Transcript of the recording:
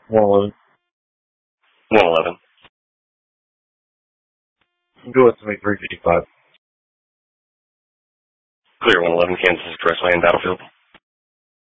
111. 111. Go with me 355. Clear 111, Kansas Expressway and Battlefield.